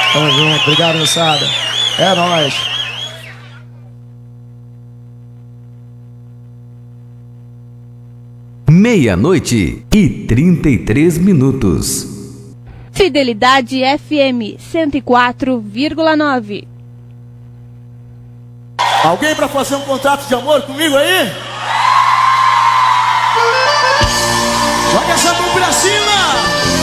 Tamo junto, obrigado, moçada. É nóis. Meia-noite e 33 minutos. Fidelidade FM 104,9. Alguém pra fazer um contrato de amor comigo aí? Joga essa mão pra cima!